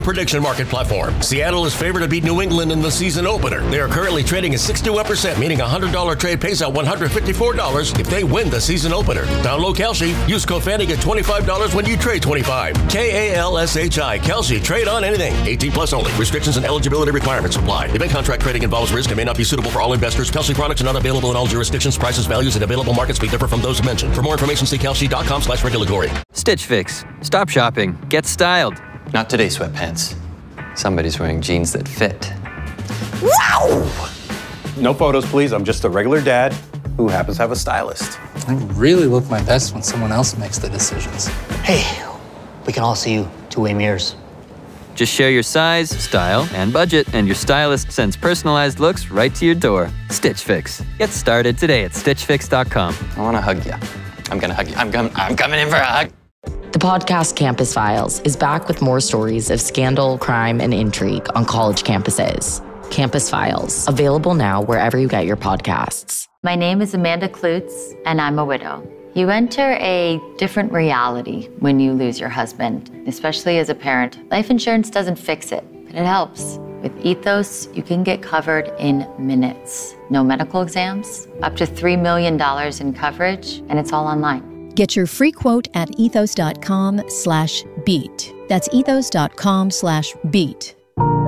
Prediction market platform. Seattle is favored to beat New England in the season opener. They are currently trading at 61%, meaning a $100 trade pays out $154 if they win the season opener. Download Kalshi. Use code Fanny, get $25 when you trade 25. Kalshi. Kalshi. Trade on anything. 18 plus only. Restrictions and eligibility requirements apply. Event contract trading involves risk and may not be suitable for all investors. Kalshi products are not available in all jurisdictions. Prices, values, and available markets may differ from those mentioned. For more information, see kalshi.com/regulatory. Stitch Fix. Stop shopping. Get styled. Not today, sweatpants. Somebody's wearing jeans that fit. Wow! No photos, please. I'm just a regular dad who happens to have a stylist. I really look my best when someone else makes the decisions. Hey, we can all see you two-way mirrors. Just share your size, style, and budget, and your stylist sends personalized looks right to your door. Stitch Fix. Get started today at StitchFix.com. I want to hug you. I'm going to hug you. I'm coming in for a hug. The podcast Campus Files is back with more stories of scandal, crime, and intrigue on college campuses. Campus Files, available now wherever you get your podcasts. My name is Amanda Klutz, and I'm a widow. You enter a different reality when you lose your husband, especially as a parent. Life insurance doesn't fix it, but it helps. With Ethos, you can get covered in minutes. No medical exams, up to $3 million in coverage, and it's all online. Get your free quote at ethos.com/beat. That's ethos.com/beat.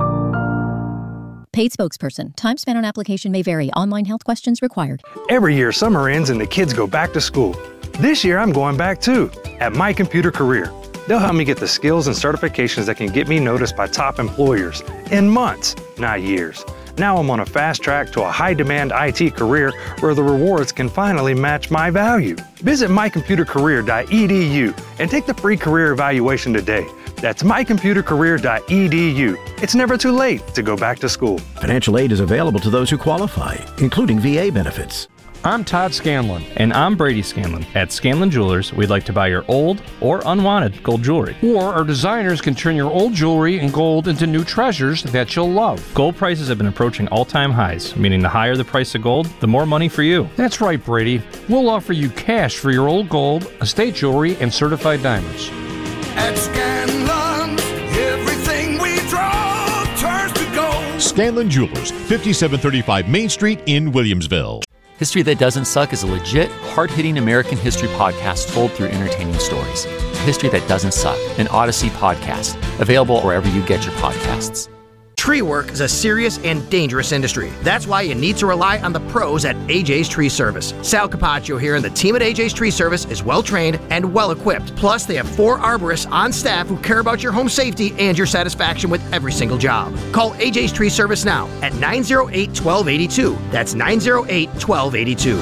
Paid spokesperson. Time spent on application may vary. Online health questions required. Every year, summer ends and the kids go back to school. This year, I'm going back too, at My Computer Career. They'll help me get the skills and certifications that can get me noticed by top employers in months, not years. Now I'm on a fast track to a high-demand IT career where the rewards can finally match my value. Visit mycomputercareer.edu and take the free career evaluation today. That's mycomputercareer.edu. It's never too late to go back to school. Financial aid is available to those who qualify, including VA benefits. I'm Todd Scanlon. And I'm Brady Scanlon. At Scanlon Jewelers, we'd like to buy your old or unwanted gold jewelry. Or our designers can turn your old jewelry and gold into new treasures that you'll love. Gold prices have been approaching all-time highs, meaning the higher the price of gold, the more money for you. That's right, Brady. We'll offer you cash for your old gold, estate jewelry, and certified diamonds. At Scanlon, everything we draw turns to gold. Scanlon Jewelers, 5735 Main Street in Williamsville. History That Doesn't Suck is a legit, hard-hitting American history podcast told through entertaining stories. History That Doesn't Suck, an Odyssey podcast, available wherever you get your podcasts. Tree work is a serious and dangerous industry. That's why you need to rely on the pros at AJ's Tree Service. Sal Capaccio here, and the team at AJ's Tree Service is well-trained and well-equipped. Plus, they have 4 arborists on staff who care about your home safety and your satisfaction with every single job. Call AJ's Tree Service now at 908-1282. That's 908-1282.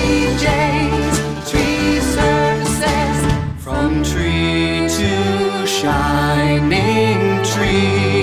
AJ's Tree Services, from tree to shining tree.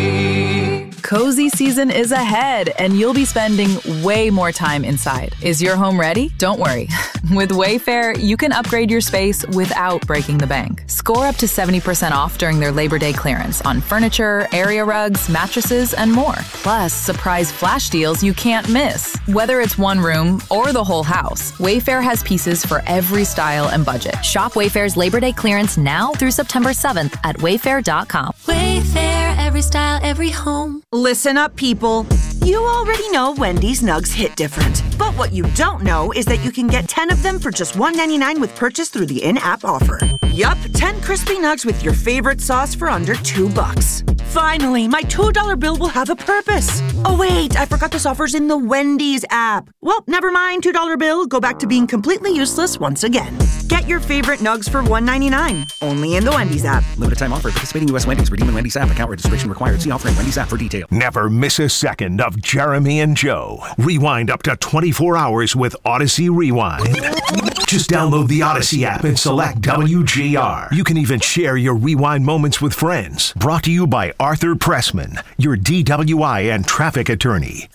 Cozy season is ahead, and you'll be spending way more time inside. Is your home ready? Don't worry. With Wayfair, you can upgrade your space without breaking the bank. Score up to 70% off during their Labor Day clearance on furniture, area rugs, mattresses, and more. Plus, surprise flash deals you can't miss. Whether it's one room or the whole house, Wayfair has pieces for every style and budget. Shop Wayfair's Labor Day clearance now through September 7th at wayfair.com. Wayfair, every style, every home. Listen up, people. You already know Wendy's nugs hit different. But what you don't know is that you can get 10 of them for just $1.99 with purchase through the in-app offer. Yup, 10 crispy nugs with your favorite sauce for under $2. Finally, my $2 bill will have a purpose. Oh wait, I forgot this offer's in the Wendy's app. Well, never mind, $2 bill. Go back to being completely useless once again. Get your favorite nugs for $1.99. Only in the Wendy's app. Limited time offer. Participating U.S. Wendy's. Redeem in Wendy's app. Account registration required. See offer in Wendy's app for details. Never miss a second of Jeremy and Joe. Rewind up to 24 hours with Odyssey Rewind. Just download the Odyssey app and select WGR. You can even share your Rewind moments with friends. Brought to you by Arthur Pressman, your DWI and traffic attorney.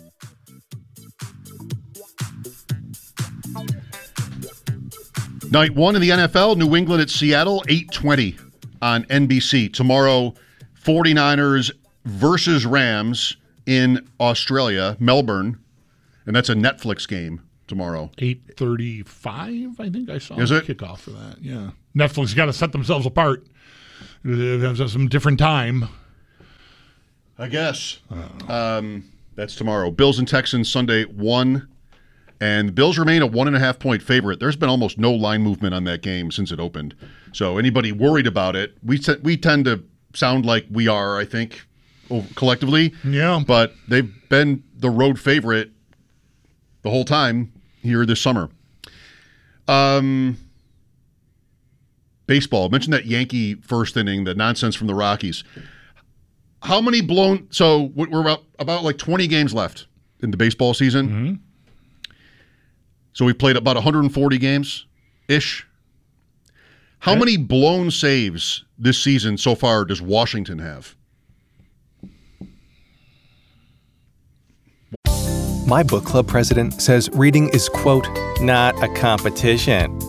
Night 1 in the NFL, New England at Seattle, 8:20 on NBC. Tomorrow, 49ers versus Rams in Australia, Melbourne, and that's a Netflix game tomorrow. 8:35, I think I saw. Is it? Kickoff for that, yeah. Netflix got to set themselves apart. They have some different time. I guess. That's tomorrow. Bills and Texans Sunday 1. And the Bills remain a 1.5-point favorite. There's been almost no line movement on that game since it opened. So anybody worried about it, we tend to sound like we are, I think, collectively. Yeah. But they've been the road favorite the whole time here this summer. Baseball. I mentioned that Yankee first inning, the nonsense from the Rockies. How many blown? So we're about like 20 games left in the baseball season. Mm-hmm. So we've played about 140 games-ish. How many blown saves this season so far does Washington have? My book club president says reading is, quote, not a competition.